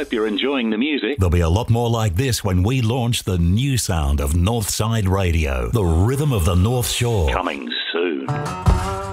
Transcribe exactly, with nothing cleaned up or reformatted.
hope you're enjoying the music. There'll be a lot more like this when we launch the new sound of Northside Radio, the rhythm of the North Shore. Coming soon.